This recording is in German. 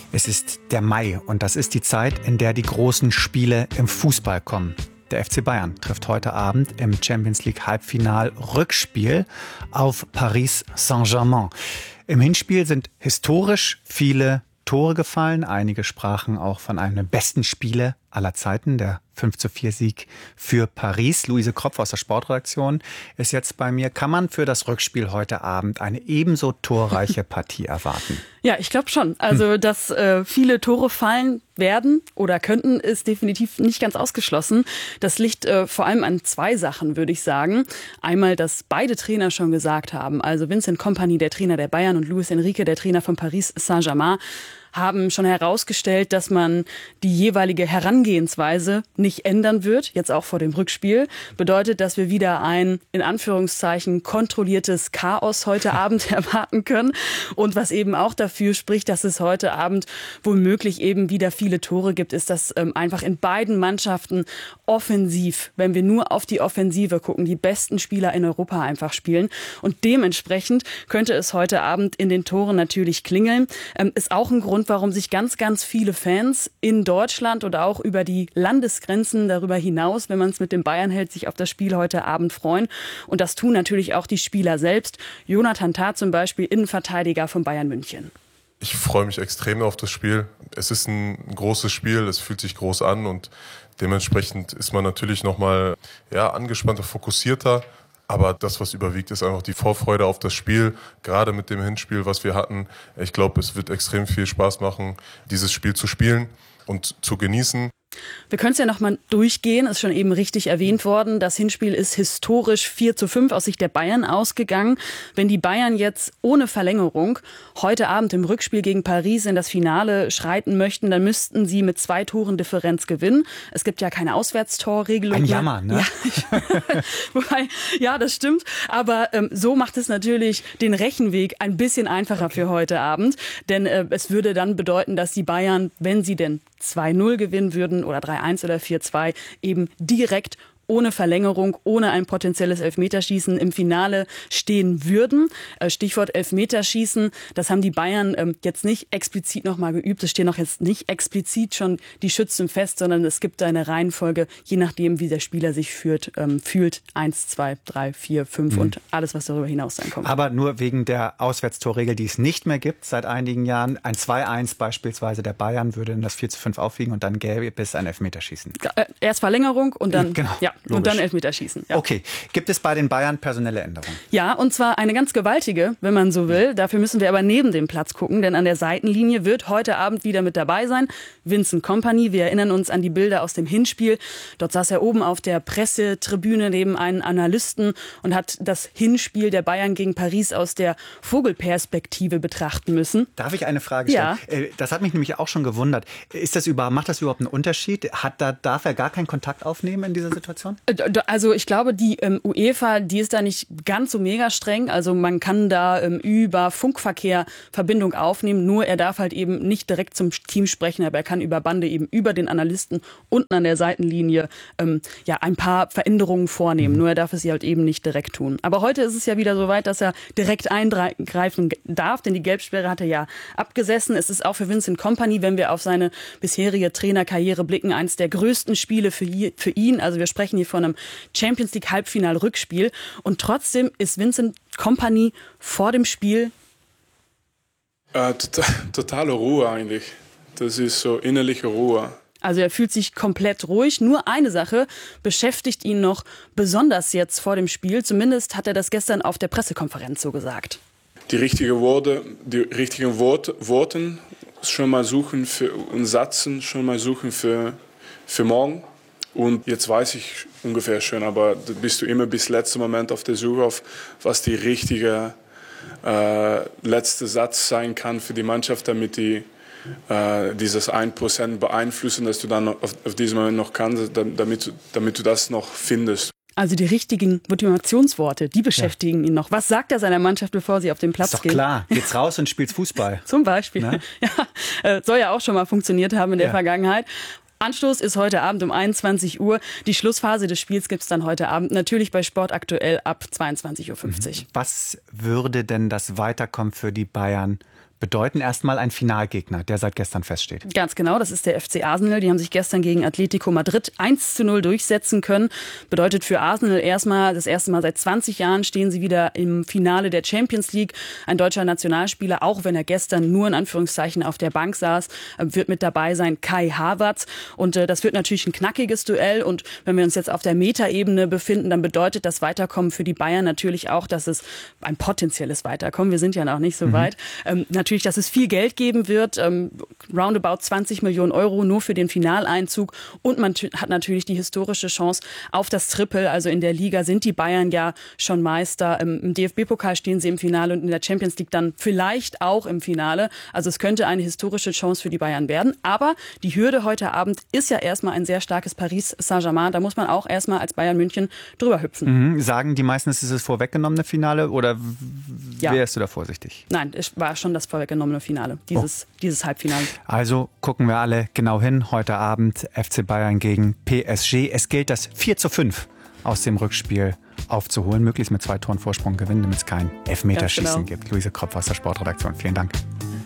Es ist der Mai und das ist die Zeit, in der die großen Spiele im Fußball kommen. Der FC Bayern trifft heute Abend im Champions League Halbfinal Rückspiel auf Paris Saint-Germain. Im Hinspiel sind historisch viele Tore gefallen. Einige sprachen auch von einem der besten Spiele aller Zeiten, der 5:4 Sieg für Paris. Luise Kropf aus der Sportredaktion ist jetzt bei mir. Kann man für das Rückspiel heute Abend eine ebenso torreiche Partie erwarten? Ja, ich glaube schon. Also, dass viele Tore fallen werden oder könnten, ist definitiv nicht ganz ausgeschlossen. Das liegt vor allem an zwei Sachen, würde ich sagen. Einmal, dass beide Trainer schon gesagt haben, also Vincent Kompany, der Trainer der Bayern, und Luis Enrique, der Trainer von Paris Saint-Germain, haben schon herausgestellt, dass man die jeweilige Herangehensweise nicht ändern wird, jetzt auch vor dem Rückspiel. Bedeutet, dass wir wieder ein, in Anführungszeichen, kontrolliertes Chaos heute Abend erwarten können. Und was eben auch dafür spricht, dass es heute Abend womöglich eben wieder viele Tore gibt, ist, dass einfach in beiden Mannschaften offensiv, wenn wir nur auf die Offensive gucken, die besten Spieler in Europa einfach spielen. Und dementsprechend könnte es heute Abend in den Toren natürlich klingeln. Ist auch ein Grund, warum sich ganz, ganz viele Fans in Deutschland oder auch über die Landesgrenzen darüber hinaus, wenn man es mit den Bayern hält, sich auf das Spiel heute Abend freuen. Und das tun natürlich auch die Spieler selbst. Jonathan Tah zum Beispiel, Innenverteidiger von Bayern München. Ich freue mich extrem auf das Spiel. Es ist ein großes Spiel, es fühlt sich groß an und dementsprechend ist man natürlich nochmal angespannter, fokussierter. Aber das, was überwiegt, ist einfach die Vorfreude auf das Spiel, gerade mit dem Hinspiel, was wir hatten. Ich glaube, es wird extrem viel Spaß machen, dieses Spiel zu spielen und zu genießen. Wir können es ja nochmal durchgehen, ist schon eben richtig erwähnt worden. Das Hinspiel ist historisch 4:5 aus Sicht der Bayern ausgegangen. Wenn die Bayern jetzt ohne Verlängerung heute Abend im Rückspiel gegen Paris in das Finale schreiten möchten, dann müssten sie mit 2 Toren Differenz gewinnen. Es gibt ja keine Auswärtstorregelung. Ein Jammer, ne? Ja, das stimmt. Aber so macht es natürlich den Rechenweg ein bisschen einfacher für heute Abend. Denn es würde dann bedeuten, dass die Bayern, wenn sie denn 2:0 gewinnen würden oder 3:1 oder 4:2, eben direkt ohne Verlängerung, ohne ein potenzielles Elfmeterschießen im Finale stehen würden. Stichwort Elfmeterschießen, das haben die Bayern jetzt nicht explizit nochmal geübt. Es stehen auch jetzt nicht explizit schon die Schützen fest, sondern es gibt eine Reihenfolge, je nachdem, wie der Spieler sich fühlt. 1, 2, 3, 4, 5 und alles, was darüber hinaus sein kommt. Aber nur wegen der Auswärtstorregel, die es nicht mehr gibt seit einigen Jahren. Ein 2:1 beispielsweise der Bayern würde in das 4:5 aufwiegen und dann gäbe es ein Elfmeterschießen. Erst Verlängerung und dann... Genau. Ja. Logisch. Und dann Elfmeterschießen. Ja. Okay. Gibt es bei den Bayern personelle Änderungen? Ja, und zwar eine ganz gewaltige, wenn man so will. Dafür müssen wir aber neben dem Platz gucken, denn an der Seitenlinie wird heute Abend wieder mit dabei sein Vincent Kompany. Wir erinnern uns an die Bilder aus dem Hinspiel. Dort saß er oben auf der Pressetribüne neben einem Analysten und hat das Hinspiel der Bayern gegen Paris aus der Vogelperspektive betrachten müssen. Darf ich eine Frage stellen? Ja. Das hat mich nämlich auch schon gewundert. Macht das überhaupt einen Unterschied? Darf er gar keinen Kontakt aufnehmen in dieser Situation? Also ich glaube, die UEFA, die ist da nicht ganz so mega streng. Also man kann da über Funkverkehr Verbindung aufnehmen. Nur er darf halt eben nicht direkt zum Team sprechen, aber er kann über Bande eben über den Analysten unten an der Seitenlinie ein paar Veränderungen vornehmen. Nur er darf es halt eben nicht direkt tun. Aber heute ist es ja wieder so weit, dass er direkt eingreifen darf, denn die Gelbsperre hat er ja abgesessen. Es ist auch für Vincent Kompany, wenn wir auf seine bisherige Trainerkarriere blicken, eines der größten Spiele für ihn. Also wir sprechen hier von einem Champions League Halbfinal-Rückspiel. Und trotzdem ist Vincent Kompany vor dem Spiel... Totale Ruhe eigentlich. Das ist so innerliche Ruhe. Also er fühlt sich komplett ruhig. Nur eine Sache beschäftigt ihn noch besonders jetzt vor dem Spiel. Zumindest hat er das gestern auf der Pressekonferenz so gesagt. Die richtigen Worte schon mal suchen und Sätzen schon mal suchen für morgen. Und jetzt weiß ich ungefähr schon, aber da bist du immer bis letzten Moment auf der Suche auf, was die richtige letzte Satz sein kann für die Mannschaft, damit die dieses 1% beeinflussen, dass du dann auf diesem Moment noch kannst, damit du das noch findest. Also die richtigen Motivationsworte, die beschäftigen ihn noch. Was sagt er seiner Mannschaft, bevor sie auf den Platz geht? Ist gehen? doch klar, geht's raus und spielt's Fußball. Zum Beispiel. Ne? Ja, soll ja auch schon mal funktioniert haben in der Vergangenheit. Anstoß ist heute Abend um 21 Uhr. Die Schlussphase des Spiels gibt es dann heute Abend natürlich bei Sport aktuell ab 22:50 Uhr. Was würde denn das Weiterkommen für die Bayern bedeuten erstmal ein Finalgegner, der seit gestern feststeht. Ganz genau, das ist der FC Arsenal. Die haben sich gestern gegen Atletico Madrid 1:0 durchsetzen können. Bedeutet für Arsenal erstmal, das erste Mal seit 20 Jahren stehen sie wieder im Finale der Champions League. Ein deutscher Nationalspieler, auch wenn er gestern nur in Anführungszeichen auf der Bank saß, wird mit dabei sein, Kai Havertz. Und das wird natürlich ein knackiges Duell. Und wenn wir uns jetzt auf der Metaebene befinden, dann bedeutet das Weiterkommen für die Bayern natürlich auch, dass es ein potenzielles Weiterkommen, wir sind ja noch nicht so weit, natürlich, dass es viel Geld geben wird, roundabout 20 Millionen Euro nur für den Finaleinzug, und man hat natürlich die historische Chance auf das Triple. Also in der Liga sind die Bayern ja schon Meister, im DFB-Pokal stehen sie im Finale und in der Champions League dann vielleicht auch im Finale. Also es könnte eine historische Chance für die Bayern werden, aber die Hürde heute Abend ist ja erstmal ein sehr starkes Paris Saint-Germain, da muss man auch erstmal als Bayern München drüber hüpfen. Sagen die meisten, es ist das vorweggenommene Finale, oder wärst du da vorsichtig? Nein, es war schon das vorweggenommene Finale, dieses Halbfinale. Also gucken wir alle genau hin. Heute Abend FC Bayern gegen PSG. Es gilt, das 4:5 aus dem Rückspiel aufzuholen, möglichst mit 2 Toren Vorsprung gewinnen, damit es kein Elfmeterschießen gibt. Luise Kropf aus der Sportredaktion, vielen Dank.